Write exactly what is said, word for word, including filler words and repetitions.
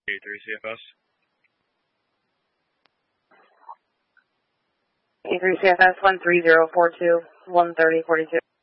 A three C F S. A three C F S one three zero four two, one thirty forty-two.